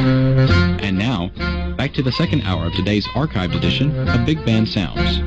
And now, back to the second hour of today's archived edition of Big Band Sounds.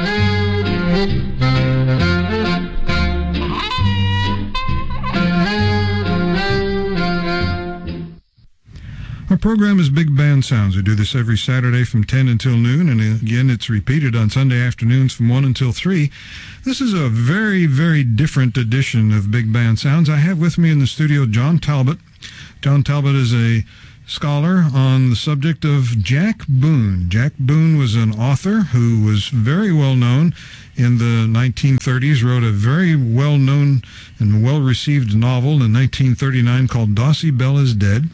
Our program is Big Band Sounds. We do this every Saturday from 10 until noon, and again, it's repeated on Sunday afternoons from 1 until 3. This is a very, very different edition of Big Band Sounds. I have with me in the studio John Talbot. John Talbot is a scholar on the subject of Jack Boone. Jack Boone was an author who was very well known in the 1930s, wrote a very well-known and well-received novel in 1939 called Dossie Bell is Dead.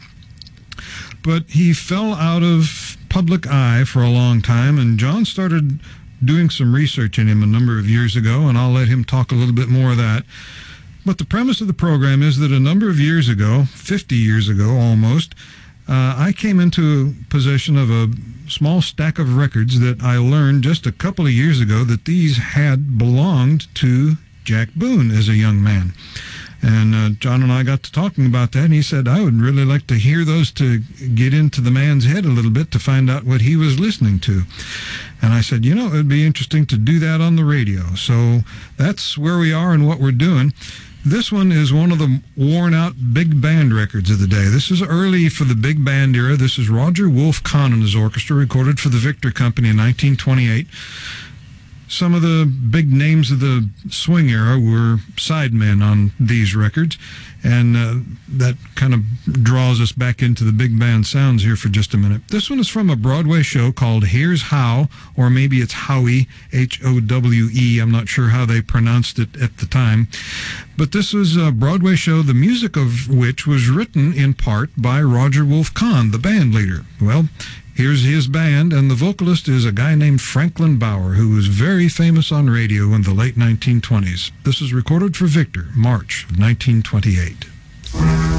But he fell out of public eye for a long time, and John started doing some research in him a number of years ago, and I'll let him talk a little bit more of that. But the premise of the program is that a number of years ago, 50 years ago almost, I came into possession of a small stack of records that I learned just a couple of years ago that these had belonged to Jack Boone as a young man. And John and I got to talking about that, and he said, I would really like to hear those to get into the man's head a little bit to find out what he was listening to. And I said, it would be interesting to do that on the radio. So that's where we are and what we're doing. This one is one of the worn-out big band records of the day. This is early for the big band era. This is Roger Wolf Kahn and his orchestra, recorded for the Victor Company in 1928. Some of the big names of the swing era were sidemen on these records, and that kind of draws us back into the big band sounds here for just a minute. This one is from a Broadway show called Here's How, or maybe it's Howie, H-O-W-E. I'm not sure how they pronounced it at the time. But this was a Broadway show, the music of which was written in part by Roger Wolf Kahn, the band leader. Well, here's his band, and the vocalist is a guy named Franklin Bauer, who was very famous on radio in the late 1920s. This is recorded for Victor, March of 1928.